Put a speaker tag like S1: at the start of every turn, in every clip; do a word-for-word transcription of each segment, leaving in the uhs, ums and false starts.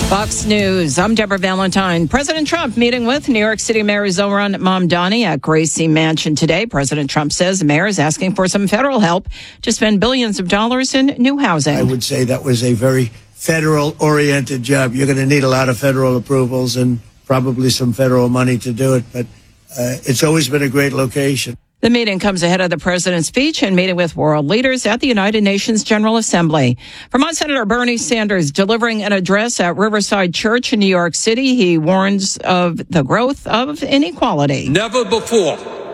S1: Fox News, I'm Deborah Valentine. President Trump meeting with New York City Mayor Zohran Mamdani at Gracie Mansion today. President Trump says the mayor is asking for some federal help to spend billions of dollars in new housing.
S2: I would say that was a very federal-oriented job. You're going to need a lot of federal approvals and probably some federal money to do it, but uh, it's always been a great location.
S1: The meeting comes ahead of the president's speech and meeting with world leaders at the United Nations General Assembly. Vermont Senator Bernie Sanders delivering an address at Riverside Church in New York City. He warns of the growth of inequality.
S3: Never before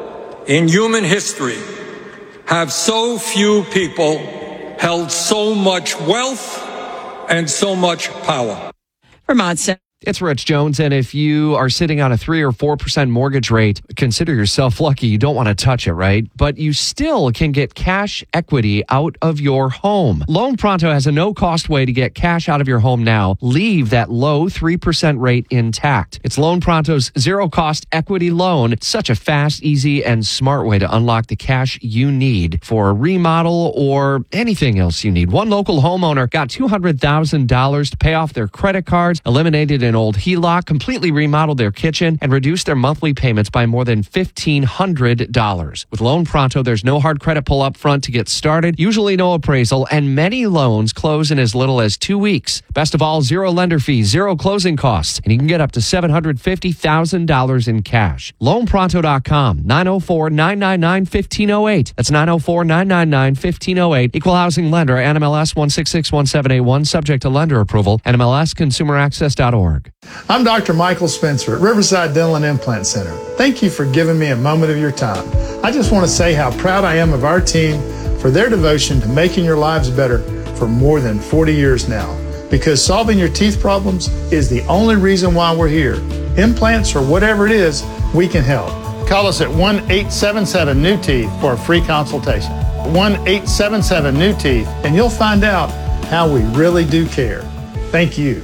S3: in human history have so few people held so much wealth and so much power.
S1: Vermont Senator.
S4: It's Rich Jones, and if you are sitting on a three or four percent mortgage rate, consider yourself lucky. You don't want to touch it, right? But you still can get cash equity out of your home. Loan Pronto has a no-cost way to get cash out of your home now. Leave that low three percent rate intact. It's Loan Pronto's zero-cost equity loan. It's such a fast, easy, and smart way to unlock the cash you need for a remodel or anything else you need. One local homeowner got two hundred thousand dollars to pay off their credit cards, eliminated an old H E L O C, completely remodeled their kitchen, and reduced their monthly payments by more than fifteen hundred dollars. With Loan Pronto, there's no hard credit pull up front to get started, usually no appraisal, and many loans close in as little as two weeks. Best of all, zero lender fees, zero closing costs, and you can get up to seven hundred fifty thousand dollars in cash. loan pronto dot com, nine oh four, nine nine nine, one five oh eight. That's nine oh four, nine nine nine, one five oh eight. Equal housing lender, N M L S one six six one seven eight one, subject to lender approval, N M L S consumer access dot org.
S5: I'm Doctor Michael Spencer at Riverside Dental and Implant Center. Thank you for giving me a moment of your time. I just want to say how proud I am of our team for their devotion to making your lives better for more than forty years now. Because solving your teeth problems is the only reason why we're here. Implants or whatever it is, we can help. Call us at one eight seven seven, N E W Teeth for a free consultation. one eight seven seven, N E W Teeth, and you'll find out how we really do care. Thank you.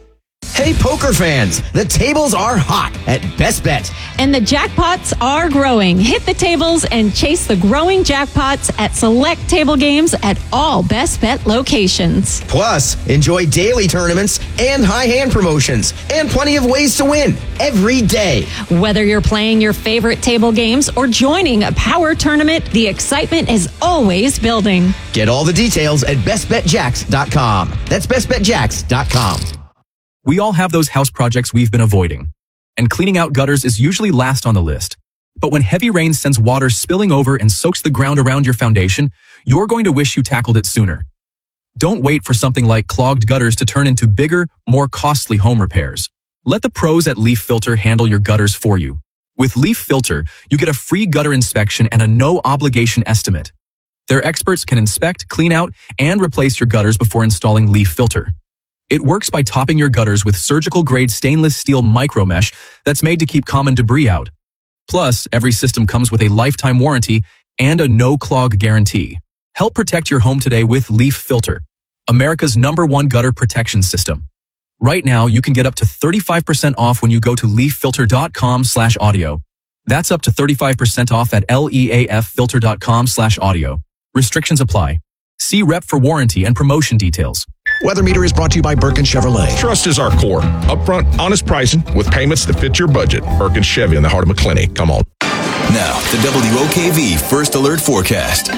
S6: Hey, poker fans, the tables are hot at Best Bet.
S7: And the jackpots are growing. Hit the tables and chase the growing jackpots at select table games at all Best Bet locations.
S6: Plus, enjoy daily tournaments and high hand promotions and plenty of ways to win every day.
S7: Whether you're playing your favorite table games or joining a power tournament, the excitement is always building.
S6: Get all the details at best bet jacks dot com. That's best bet jacks dot com.
S8: We all have those house projects we've been avoiding, and cleaning out gutters is usually last on the list. But when heavy rain sends water spilling over and soaks the ground around your foundation, you're going to wish you tackled it sooner. Don't wait for something like clogged gutters to turn into bigger, more costly home repairs. Let the pros at Leaf Filter handle your gutters for you. With Leaf Filter, you get a free gutter inspection and a no-obligation estimate. Their experts can inspect, clean out, and replace your gutters before installing Leaf Filter. It works by topping your gutters with surgical-grade stainless steel micro mesh that's made to keep common debris out. Plus, every system comes with a lifetime warranty and a no-clog guarantee. Help protect your home today with Leaf Filter, America's number one gutter protection system. Right now, you can get up to thirty-five percent off when you go to leaf filter dot com slash audio. That's up to thirty-five percent off at leaf filter dot com slash audio. Restrictions apply. See rep for warranty and promotion details.
S9: Weather Meter is brought to you by Birkin Chevrolet.
S10: Trust is our core. Upfront, honest pricing with payments that fit your budget. Birkin Chevy in the heart of McClenny. Come on.
S11: Now, the W O K V First Alert Forecast.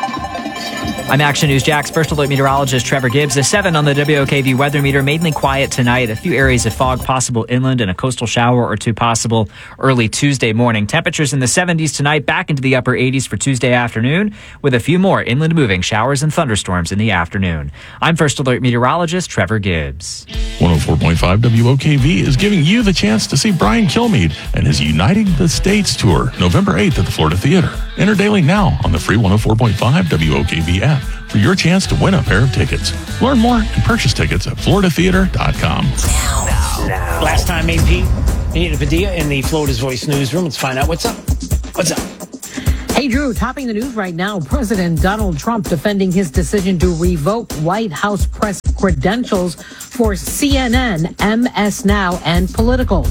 S12: I'm Action News Jack's First Alert meteorologist Trevor Gibbs. A seven on the W O K V weather meter, mainly quiet tonight. A few areas of fog possible inland and a coastal shower or two possible early Tuesday morning. Temperatures in the seventies tonight, back into the upper eighties for Tuesday afternoon, with a few more inland moving showers and thunderstorms in the afternoon. I'm First Alert meteorologist Trevor Gibbs.
S13: one oh four point five W O K V is giving you the chance to see Brian Kilmeade and his Uniting the States tour November eighth at the Florida Theater. Enter daily now on the free one oh four point five W O K V app for your chance to win a pair of tickets. Learn more and purchase tickets at florida theater dot com.
S14: Now, now, now. Last time, A P, Anita Padilla in the Florida's Voice newsroom. Let's find out what's up. What's up?
S15: Hey, Drew, topping the news right now, President Donald Trump defending his decision to revoke White House press credentials for C N N, M S Now, and Political.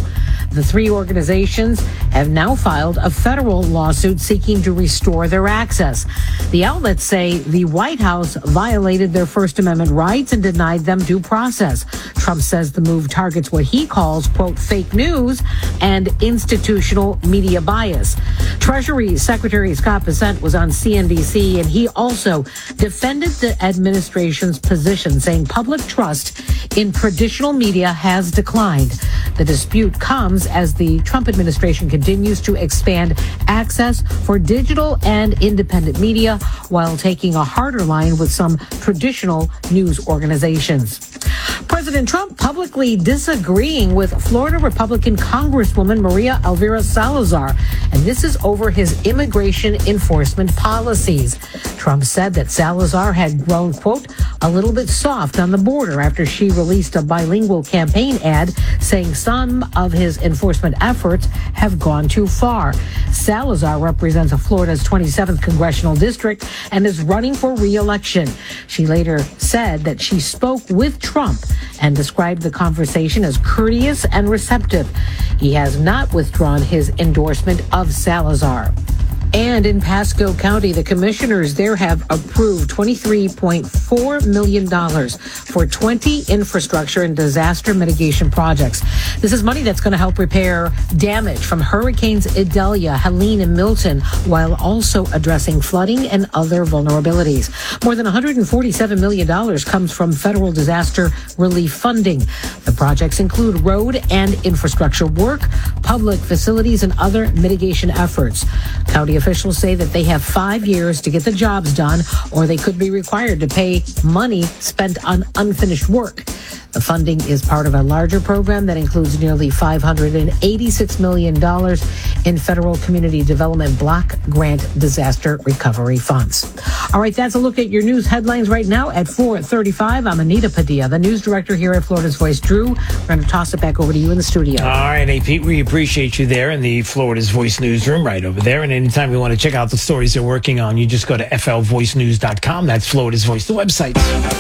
S15: The three organizations have now filed a federal lawsuit seeking to restore their access. The outlets say the White House violated their First Amendment rights and denied them due process. Trump says the move targets what he calls, quote, fake news and institutional media bias. Treasury Secretary Scott Bessent was on C N B C, and he also defended the administration's position, saying public trust in traditional media has declined. The dispute comes as the Trump administration continues to expand access for digital and independent media while taking a harder line with some traditional news organizations. President Trump publicly disagreeing with Florida Republican Congresswoman Maria Elvira Salazar, and this is over his immigration enforcement policies. Trump said that Salazar had grown, quote, a little bit soft on the border after she released a bilingual campaign ad saying some of his enforcement efforts have gone too far. Salazar represents Florida's twenty-seventh congressional district and is running for re-election. She later said that she spoke with Trump and described the conversation as courteous and receptive. He has not withdrawn his endorsement of Salazar. And in Pasco County, the commissioners there have approved twenty-three point four million dollars for twenty infrastructure and disaster mitigation projects. This is money that's going to help repair damage from Hurricanes Idalia, Helene, and Milton, while also addressing flooding and other vulnerabilities. More than one hundred forty-seven million dollars comes from federal disaster relief funding. The projects include road and infrastructure work, public facilities, and other mitigation efforts. County officials say that they have five years to get the jobs done, or they could be required to pay money spent on unfinished work. The funding is part of a larger program that includes nearly five hundred eighty-six million dollars in federal community development block grant disaster recovery funds. All right, that's a look at your news headlines right now at four thirty-five. I'm Anita Padilla, the news director here at Florida's Voice. Drew, we're going to toss it back over to you in the studio.
S14: All right, hey, Pete, we appreciate you there in the Florida's Voice newsroom right over there. And anytime you want to check out the stories they're working on, you just go to F L voice news dot com. That's Florida's Voice, the website.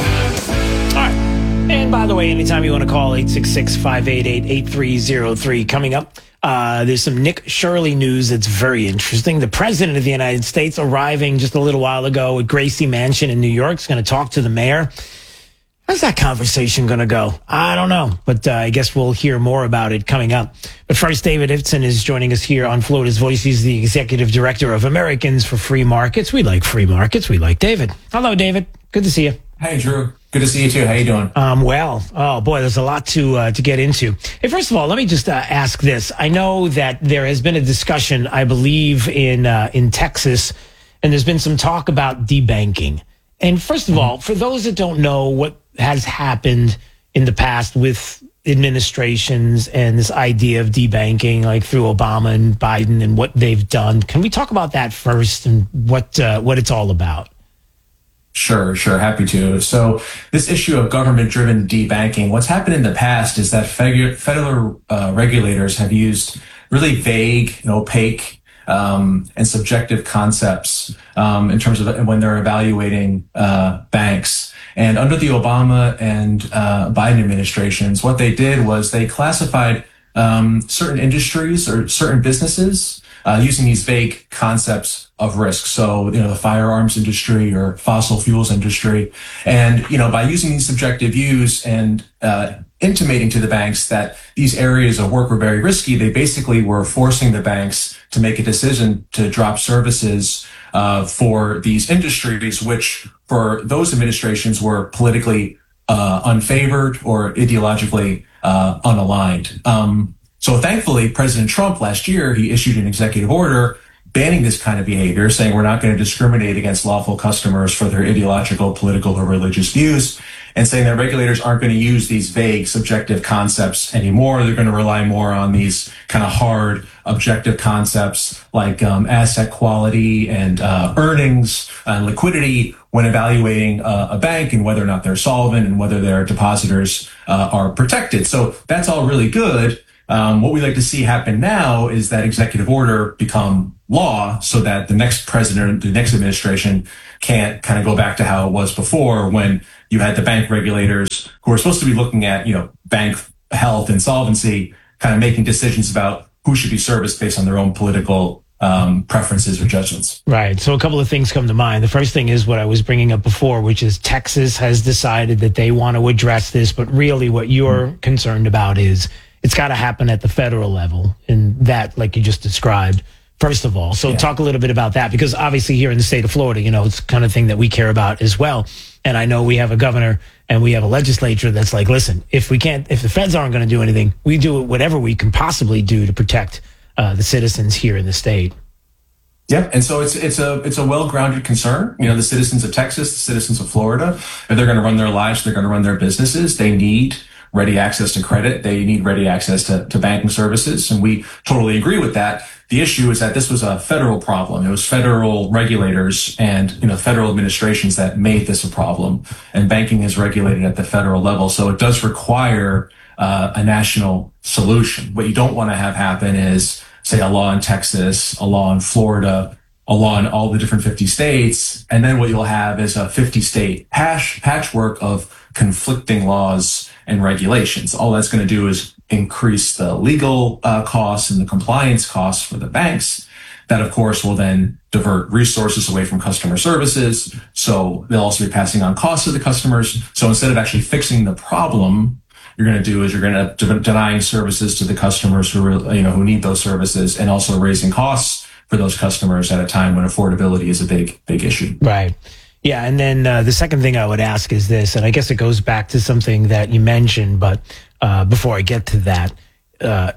S14: All right. And by the way, anytime you want to call, eight six six, five eight eight, eight three zero three. Coming up, uh, there's some Nick Shirley news that's very interesting. The President of the United States arriving just a little while ago at Gracie Mansion in New York is going to talk to the mayor. How's that conversation going to go? I don't know, but uh, I guess we'll hear more about it coming up. But first, David Iftson is joining us here on Florida's Voice. He's the Executive Director of Americans for Free Markets. We like free markets. We like David. Hello, David. Good to see you.
S16: Hey, Drew. Good to see you, too. How you doing?
S14: Um, well, oh, boy, there's a lot to uh, to get into. Hey, first of all, let me just uh, ask this. I know that there has been a discussion, I believe, in uh, in Texas, and there's been some talk about debanking. And first of all, for those that don't know what has happened in the past with administrations and this idea of debanking, like through Obama and Biden and what they've done, can we talk about that first and what uh, what it's all about?
S16: Sure, sure. Happy to. So this issue of government-driven debanking, what's happened in the past is that federal uh, regulators have used really vague and opaque um, and subjective concepts um, in terms of when they're evaluating uh, banks. And under the Obama and uh, Biden administrations, what they did was they classified um, certain industries or certain businesses uh, using these vague concepts of risk. So, you know, the firearms industry or fossil fuels industry. And, you know, by using these subjective views and uh, intimating to the banks that these areas of work were very risky, they basically were forcing the banks to make a decision to drop services uh, for these industries, which for those administrations were politically uh, unfavored or ideologically uh, unaligned. Um, so thankfully, President Trump last year, he issued an executive order banning this kind of behavior, saying we're not going to discriminate against lawful customers for their ideological, political, or religious views, and saying that regulators aren't going to use these vague, subjective concepts anymore. They're going to rely more on these kind of hard, objective concepts like um, asset quality and uh, earnings and liquidity when evaluating uh, a bank and whether or not they're solvent and whether their depositors uh, are protected. So that's all really good. Um, what we'd like to see happen now is that executive order become law so that the next president, the next administration can't kind of go back to how it was before when you had the bank regulators who are supposed to be looking at, you know, bank health and solvency kind of making decisions about who should be serviced based on their own political um, preferences or judgments.
S14: Right. So a couple of things come to mind. The first thing is what I was bringing up before, which is Texas has decided that they want to address this, but really what you're mm-hmm. concerned about is it's got to happen at the federal level, and that, like you just described, first of all. So yeah. talk a little bit about that, because obviously here in the state of Florida, you know, it's the kind of thing that we care about as well. And I know we have a governor and we have a legislature that's like, listen, if we can't, if the feds aren't going to do anything, we do whatever we can possibly do to protect uh, the citizens here in the state.
S16: Yep. And so it's it's a it's a well-grounded concern. You know, the citizens of Texas, the citizens of Florida, if they're going to run their lives, they're going to run their businesses, they need ready access to credit. They need ready access to, to banking services. And we totally agree with that. The issue is that this was a federal problem. It was federal regulators and, you know, federal administrations that made this a problem. And banking is regulated at the federal level. So it does require uh, a national solution. What you don't want to have happen is, say, a law in Texas, a law in Florida, a law in all the different fifty states. And then what you'll have is a fifty state patch, patchwork of conflicting laws and regulations. All that's going to do is increase the legal uh, costs and the compliance costs for the banks. That, of course, will then divert resources away from customer services. So they'll also be passing on costs to the customers. So instead of actually fixing the problem, you're going to do is you're going to de- denying services to the customers who really, you know, who need those services, and also raising costs for those customers at a time when affordability is a big, big issue.
S14: Right. Yeah, and then uh, the second thing I would ask is this, and I guess it goes back to something that you mentioned, but uh, before I get to that, uh,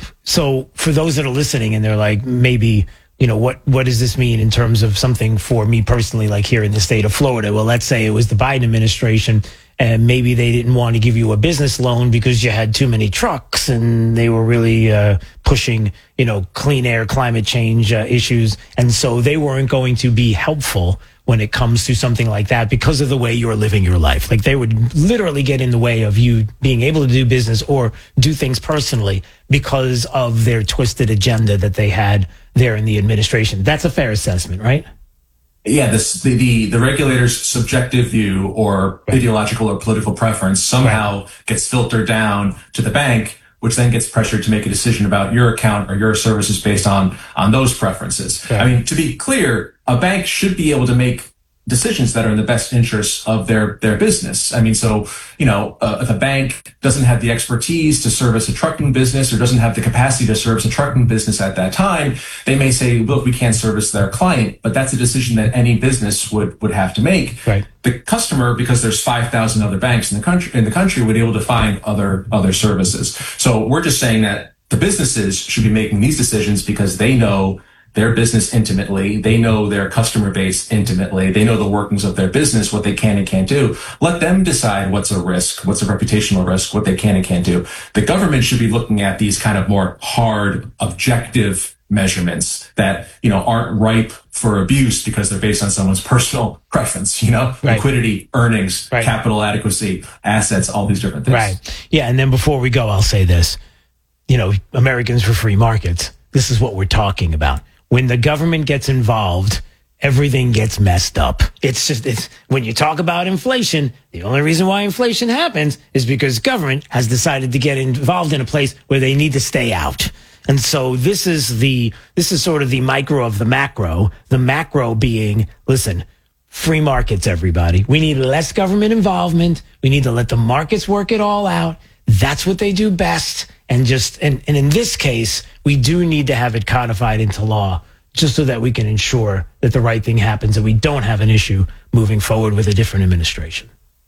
S14: so for those that are listening and they're like, maybe, you know, what, what does this mean in terms of something for me personally, like here in the state of Florida? Well, let's say it was the Biden administration, and maybe they didn't want to give you a business loan because you had too many trucks and they were really uh, pushing, you know, clean air, climate change uh, issues. And so they weren't going to be helpful when it comes to something like that because of the way you're living your life. Like they would literally get in the way of you being able to do business or do things personally because of their twisted agenda that they had there in the administration. That's a fair assessment, right?
S16: Yeah, this, the, the, the regulator's subjective view or right. ideological or political preference somehow right. gets filtered down to the bank, which then gets pressured to make a decision about your account or your services based on, on those preferences. Right. I mean, to be clear, a bank should be able to make decisions that are in the best interests of their, their business. I mean, so, you know, uh, if a bank doesn't have the expertise to service a trucking business or doesn't have the capacity to service a trucking business at that time, they may say, look, we can't service their client, but that's a decision that any business would, would have to make.
S14: Right.
S16: The customer, because there's five thousand other banks in the country, in the country, would be able to find other, other services. So we're just saying that the businesses should be making these decisions because they know their business intimately. They know their customer base intimately. They know the workings of their business, what they can and can't do. Let them decide what's a risk, what's a reputational risk, what they can and can't do. The government should be looking at these kind of more hard, objective measurements that, you know, aren't ripe for abuse because they're based on someone's personal preference, you know, right. liquidity, earnings, right. capital adequacy, assets, all these different things.
S14: Right. Yeah. And then before we go, I'll say this, you know, Americans for free markets. This is what we're talking about. When the government gets involved, everything gets messed up. It's just, it's when you talk about inflation, the only reason why inflation happens is because government has decided to get involved in a place where they need to stay out. And so this is the, this is sort of the micro of the macro, the macro being, listen, free markets, everybody. We need less government involvement. We need to let the markets work it all out. That's what they do best. And just, and, and in this case, we do need to have it codified into law just so that we can ensure that the right thing happens and we don't have an issue moving forward with a different administration.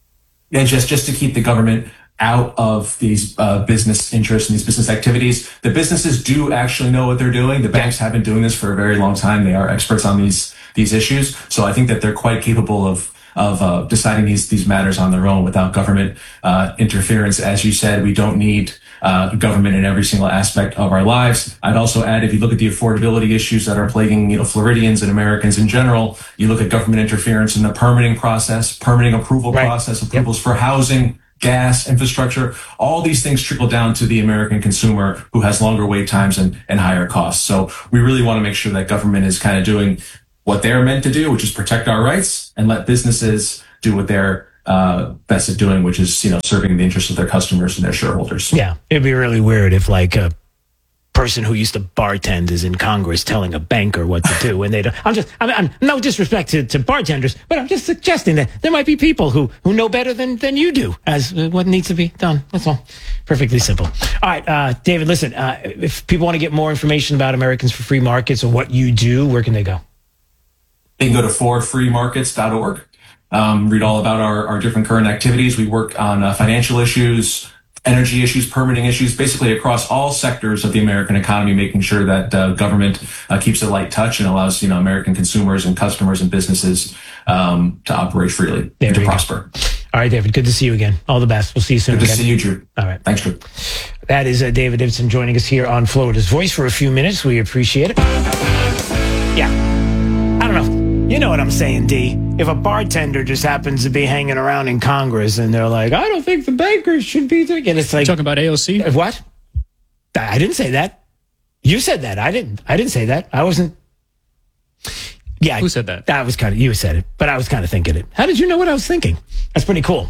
S16: And just, just to keep the government out of these uh, business interests and these business activities, the businesses do actually know what they're doing. The banks have been doing this for a very long time. They are experts on these, these issues. So I think that they're quite capable of of uh, deciding these these matters on their own without government uh, interference. As you said, we don't need uh, government in every single aspect of our lives. I'd also add, if you look at the affordability issues that are plaguing, you know, Floridians and Americans in general, you look at government interference in the permitting process, permitting approval right. process, approvals yep. for housing, gas, infrastructure, all these things trickle down to the American consumer who has longer wait times and, and higher costs. So we really want to make sure that government is kind of doing what they're meant to do, which is protect our rights and let businesses do what they're uh, best at doing, which is, you know, serving the interests of their customers and their shareholders.
S14: Yeah, it'd be really weird if like a person who used to bartend is in Congress telling a banker what to do, and they don't. I'm just, I'm, I'm no disrespect to, to bartenders, but I'm just suggesting that there might be people who who know better than than you do as uh, what needs to be done. That's all. Perfectly simple. All right, uh, David. Listen, uh, if people want to get more information about Americans for Free Markets or what you do, where can they go?
S16: They can go to for free markets dot org. Um, read all about our, our different current activities. We work on uh, financial issues, energy issues, permitting issues, basically across all sectors of the American economy, making sure that uh, government uh, keeps a light touch and allows, you know, American consumers and customers and businesses um, to operate freely there and to prosper.
S14: Go. All right, David, good to see you again. All the best. We'll see you soon.
S16: Good to
S14: again.
S16: see you, Drew.
S14: All right.
S16: Thanks, Drew.
S14: That is uh, David Davidson joining us here on Florida's Voice for a few minutes. We appreciate it. Yeah. I don't know. You know what I'm saying, D. If a bartender just happens to be hanging around in Congress and they're like, I don't think the bankers should be doing it. It's like,
S17: talking about A O C?
S14: What? I didn't say that. You said that. I didn't. I didn't say that. I wasn't. Yeah.
S17: Who said that?
S14: That was kind of, you said it, but I was kind of thinking it. How did you know what I was thinking? That's pretty cool.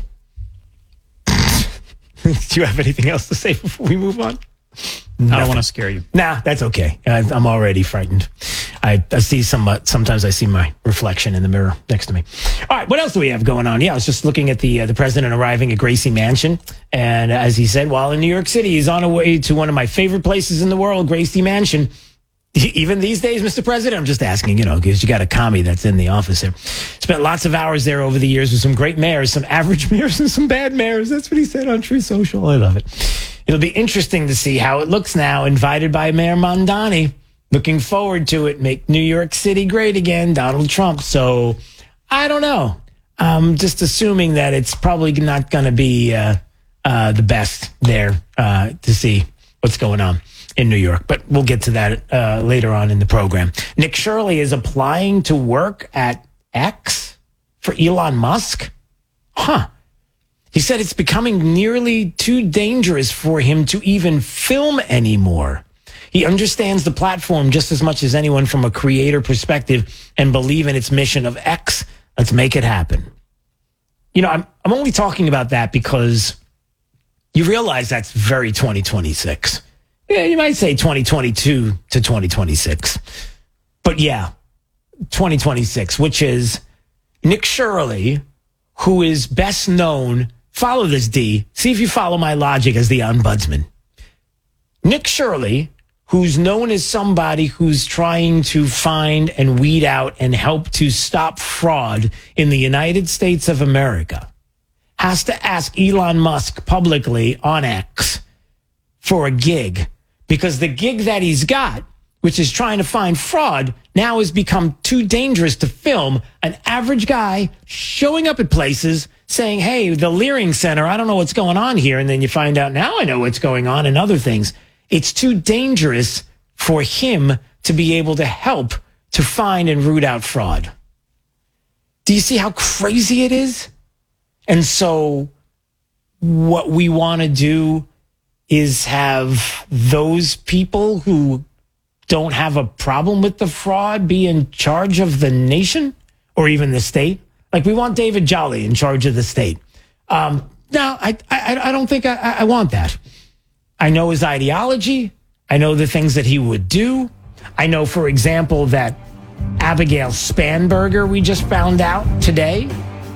S14: Do you have anything else to say before we move on?
S17: I don't want to scare you.
S14: Nah, that's okay. I, I'm already frightened. I, I see some. Uh, sometimes I see my reflection in the mirror next to me. All right, what else do we have going on? Yeah, I was just looking at the uh, the president arriving at Gracie Mansion, and as he said, while in New York City, he's on a way to one of my favorite places in the world, Gracie Mansion. Even these days, Mister President, I'm just asking, you know, because you got a commie that's in the office there. Spent lots of hours there over the years with some great mayors, some average mayors and some bad mayors. That's what he said on True Social. I love it. It'll be interesting to see how it looks now. Invited by Mayor Mondani. Looking forward to it. Make New York City great again, Donald Trump. So I don't know. I'm just assuming that it's probably not going to be uh, uh, the best there uh, to see what's going on in New York. But we'll get to that uh, later on in the program. Nick Shirley is applying to work at X for Elon Musk. Huh. He said it's becoming nearly too dangerous for him to even film anymore. He understands the platform just as much as anyone from a creator perspective and believe in its mission of X. Let's make it happen. You know, I'm I'm only talking about that because you realize that's very twenty twenty-six. Yeah, you might say twenty twenty-two to twenty twenty-six. But yeah, twenty twenty-six, which is Nick Shirley, who is best known, follow this, D, see if you follow my logic as the ombudsman. Nick Shirley, who's known as somebody who's trying to find and weed out and help to stop fraud in the United States of America, has to ask Elon Musk publicly on X for a gig, because the gig that he's got, which is trying to find fraud, now has become too dangerous to film an average guy showing up at places saying, hey, the Leering Center, I don't know what's going on here. And then you find out, now I know what's going on and other things. It's too dangerous for him to be able to help to find and root out fraud. Do you see how crazy it is? And so what we want to do is have those people who don't have a problem with the fraud be in charge of the nation or even the state. Like, we want David Jolly in charge of the state. Um, no, I, I, I don't think I, I want that. I know his ideology. I know the things that he would do. I know, for example, that Abigail Spanberger, we just found out today,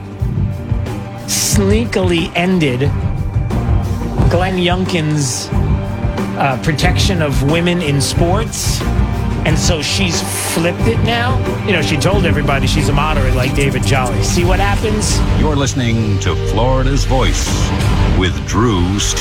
S14: sneakily ended Glenn Youngkin's uh, protection of women in sports. And so she's flipped it now. You know, she told everybody she's a moderate like David Jolly. See what happens?
S18: You're listening to Florida's Voice with Drew Steele.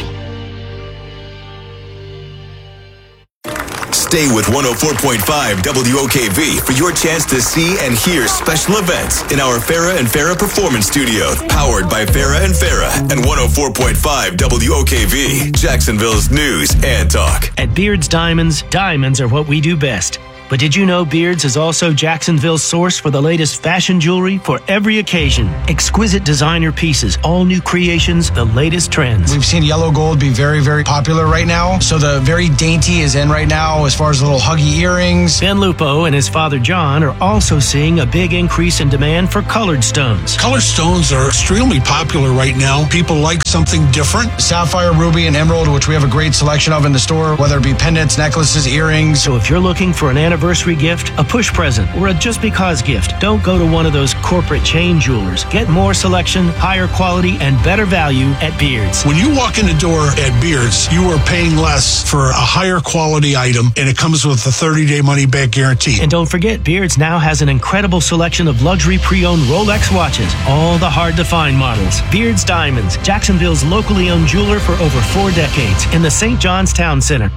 S11: Stay with one oh four point five W O K V for your chance to see and hear special events in our Farah and Farah Performance Studio, powered by Farah and Farah and one oh four point five W O K V, Jacksonville's news and talk.
S19: At Beard's Diamonds, diamonds are what we do best. But did you know Beards is also Jacksonville's source for the latest fashion jewelry for every occasion? Exquisite designer pieces, all new creations, the latest trends.
S20: We've seen yellow gold be very, very popular right now. So the very dainty is in right now as far as little huggy earrings.
S19: Ben Lupo and his father John are also seeing a big increase in demand for colored stones.
S9: Colored stones are extremely popular right now. People like something different.
S20: Sapphire, ruby, and emerald, which we have a great selection of in the store, whether it be pendants, necklaces, earrings.
S19: So if you're looking for an anniversary gift, a push present, or a just because gift, don't go to one of those corporate chain jewelers. Get more selection, higher quality, and better value at Beards.
S9: When you walk in the door at Beards, you are paying less for a higher quality item, and it comes with a thirty-day money-back guarantee.
S19: And don't forget, Beards now has an incredible selection of luxury pre-owned Rolex watches, all the hard-to-find models. Beards Diamonds, Jacksonville's locally owned jeweler for over four decades in the Saint John's Town Center.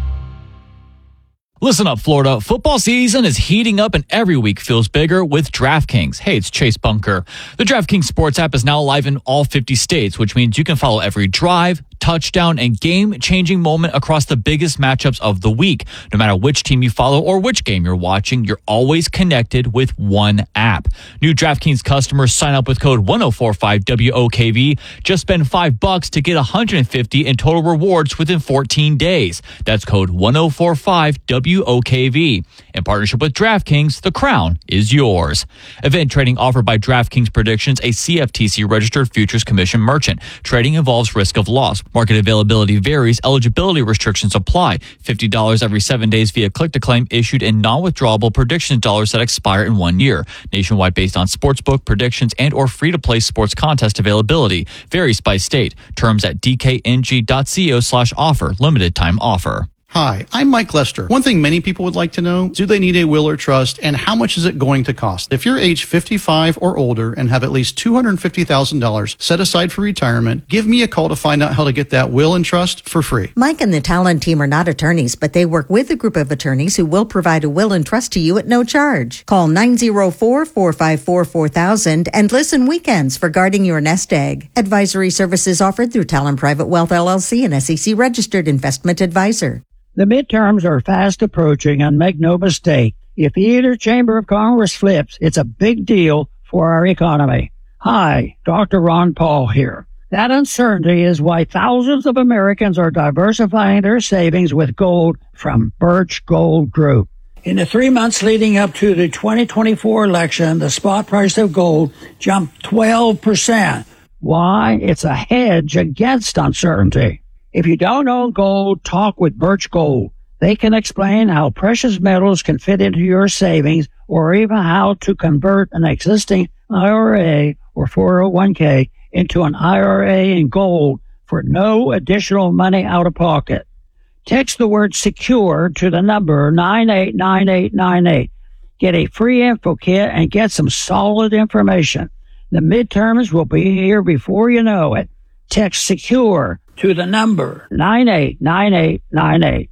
S21: Listen up, Florida. Football season is heating up and every week feels bigger with DraftKings. Hey, it's Chase Bunker. The DraftKings Sports app is now live in all fifty states, which means you can follow every drive, touchdown, and game-changing moment across the biggest matchups of the week. No matter which team you follow or which game you're watching, you're always connected with one app. New DraftKings customers sign up with code one oh four five W O K V. Just spend five bucks to get one hundred fifty in total rewards within fourteen days. That's code one oh four five W O K V. In partnership with DraftKings, the crown is yours. Event trading offered by DraftKings Predictions, a C F T C-registered futures commission merchant. Trading involves risk of loss. Market availability varies. Eligibility restrictions apply. fifty dollars every seven days via click-to-claim issued in non-withdrawable predictions dollars that expire in one year. Nationwide based on sportsbook, predictions, and or free-to-play sports contest availability. Varies by state. Terms at d k n g dot co slash offer. Limited time offer.
S22: Hi, I'm Mike Lester. One thing many people would like to know, do they need a will or trust, and how much is it going to cost? If you're age fifty-five or older and have at least two hundred fifty thousand dollars set aside for retirement, give me a call to find out how to get that will and trust for free.
S23: Mike and the Talon team are not attorneys, but they work with a group of attorneys who will provide a will and trust to you at no charge. Call nine oh four, four five four, four thousand and listen weekends for guarding your nest egg. Advisory services offered through Talon Private Wealth L L C, an S E C registered investment advisor.
S24: The midterms are fast approaching, and make no mistake, if either chamber of Congress flips, it's a big deal for our economy. Hi, Doctor Ron Paul here. That uncertainty is why thousands of Americans are diversifying their savings with gold from Birch Gold Group. In the three months leading up to the twenty twenty-four election, the spot price of gold jumped twelve percent. Why? It's a hedge against uncertainty. If you don't own gold, talk with Birch Gold. They can explain how precious metals can fit into your savings or even how to convert an existing I R A or four oh one k into an I R A in gold for no additional money out of pocket. Text the word secure to the number nine eight nine eight nine eight. Get a free info kit and get some solid information. The midterms will be here before you know it. Text secure to the number nine eight nine eight nine eight.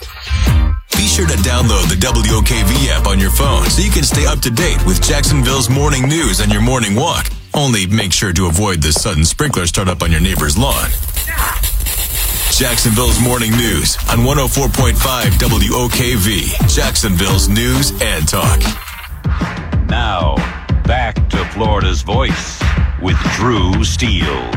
S11: Be sure to download the W O K V app on your phone so you can stay up to date with Jacksonville's morning news on your morning walk. Only make sure to avoid the sudden sprinkler startup on your neighbor's lawn. Jacksonville's morning news on one oh four point five W O K V. Jacksonville's news and talk.
S18: Now, back to Florida's Voice with Drew Steele.